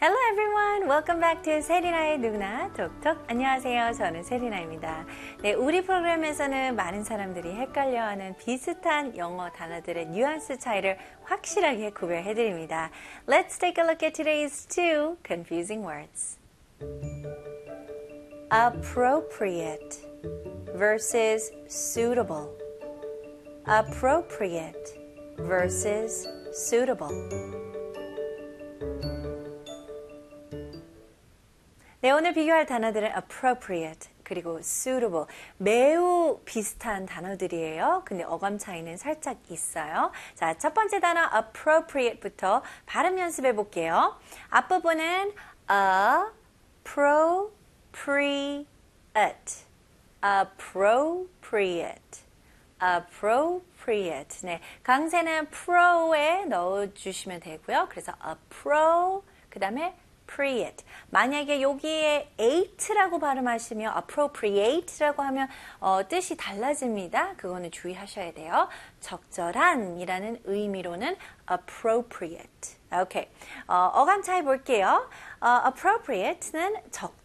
Hello everyone! Welcome back to 세리나의 누구나 톡톡. 안녕하세요. 저는 세리나입니다. 네, 우리 프로그램에서는 많은 사람들이 헷갈려하는 비슷한 영어 단어들의 뉘앙스 차이를 확실하게 구별해드립니다. Let's take a look at today's two confusing words. Appropriate versus suitable. Appropriate versus suitable. 네, 오늘 비교할 단어들은 appropriate 그리고 suitable 매우 비슷한 단어들이에요. 근데 어감 차이는 살짝 있어요. 자, 첫 번째 단어 appropriate부터 발음 연습해 볼게요. 앞부분은 appropriate, appropriate. 네, 강세는 pro에 넣어주시면 되고요. 그래서 그 다음에 appropriate. 만약에 여기에 ate라고 발음하시면 appropriate라고 하면 뜻이 달라집니다. 그거는 주의하셔야 돼요. 적절한 이라는 의미로는 appropriate. 오케이. 어감 차이 볼게요. appropriate는 적절한